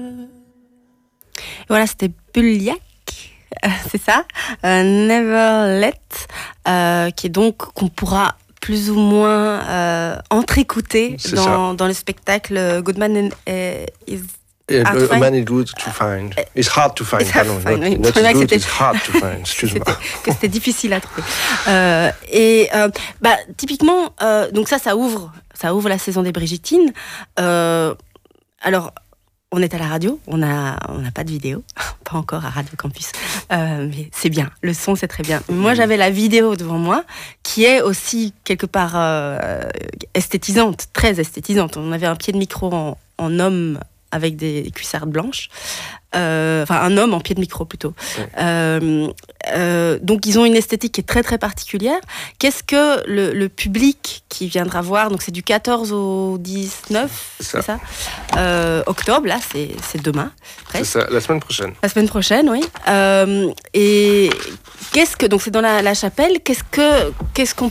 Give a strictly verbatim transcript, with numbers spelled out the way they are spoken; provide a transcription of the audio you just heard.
Voilà, c'était Bulliac, euh, c'est ça, euh, Never Let, euh, qui est donc qu'on pourra plus ou moins euh, entre-écouter dans, dans le spectacle Good Man and, uh, is Uh, a man is good to find. It's hard to find. It's hard to find. Not, not is good, it's hard to find. Excuse-moi. Que c'était difficile à trouver. Euh, et euh, bah, typiquement, euh, donc ça, ça ouvre, ça ouvre la saison des Brigittines. Euh, alors, on est à la radio, on n'a on n'a pas de vidéo, pas encore à Radio Campus, euh, mais c'est bien, le son c'est très bien. Moi j'avais la vidéo devant moi, qui est aussi quelque part euh, esthétisante, très esthétisante. On avait un pied de micro en, en homme avec des cuissardes blanches, euh, enfin un homme en pied de micro plutôt. Ouais. Euh, euh, donc ils ont une esthétique qui est très très particulière. Qu'est-ce que le, le public qui viendra voir, donc c'est du quatorze au dix-neuf, ça. C'est ça euh, octobre, là c'est, c'est demain. Presque. C'est ça, la semaine prochaine. La semaine prochaine, oui. Euh, et qu'est-ce que, donc c'est dans la, la chapelle, qu'est-ce que, qu'est-ce qu'on